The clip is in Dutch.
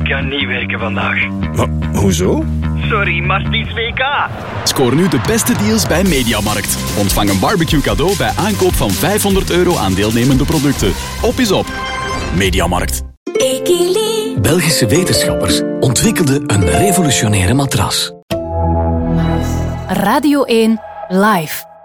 kan niet werken vandaag. Maar, hoezo? Sorry, maar het is WK. Scoor nu de beste deals bij Mediamarkt. Ontvang een barbecue cadeau bij aankoop van €500 aan deelnemende producten. Op is op. Mediamarkt. Equili. Belgische wetenschappers ontwikkelden een revolutionaire matras. Radio 1 Live.